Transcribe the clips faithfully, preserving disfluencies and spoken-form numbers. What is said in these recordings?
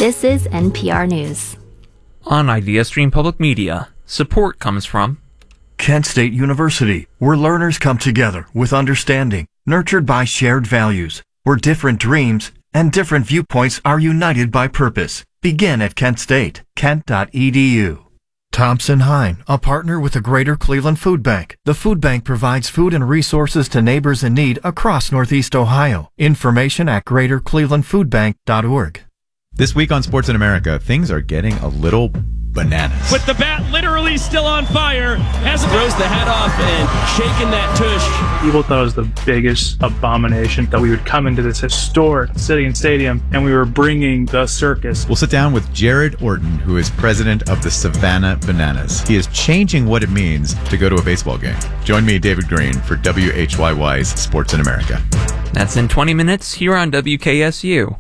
This is N P R News. On IdeaStream Public Media, support comes from Kent State University, where learners come together with understanding, nurtured by shared values, where different dreams and different viewpoints are united by purpose. Begin at Kent State, kent dot e d u. Thompson Hine, a partner with the Greater Cleveland Food Bank. The food bank provides food and resources to neighbors in need across Northeast Ohio. Information at greater cleveland food bank dot org. This week on Sports in America, things are getting a little bananas. With the bat literally still on fire, as throws the hat off and shaking that tush. People thought it was the biggest abomination that we would come into this historic city and stadium and we were bringing the circus. We'll sit down with Jared Orton, who is president of the Savannah Bananas. He is changing what it means to go to a baseball game. Join me, David Green, for W H Y Y's Sports in America. That's in twenty minutes here on W K S U.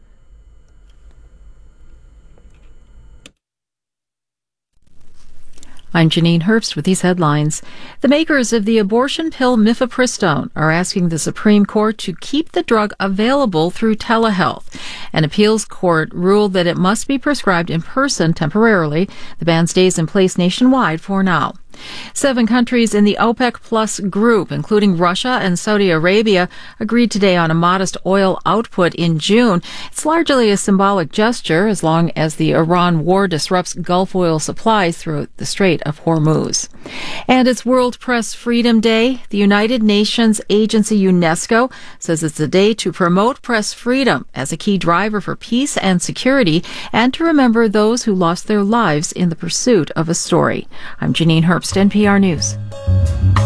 I'm Janine Herbst with these headlines. The makers of the abortion pill mifepristone are asking the Supreme Court to keep the drug available through telehealth. An appeals court ruled that it must be prescribed in person temporarily. The ban stays in place nationwide for now. Seven countries in the OPEC Plus group, including Russia and Saudi Arabia, agreed today on a modest oil output in June. It's largely a symbolic gesture as long as the Iran war disrupts Gulf oil supplies through the Strait of Hormuz. And it's World Press Freedom Day. The United Nations agency UNESCO says it's a day to promote press freedom as a key driver for peace and security and to remember those who lost their lives in the pursuit of a story. I'm Janine Herbst, N P R News.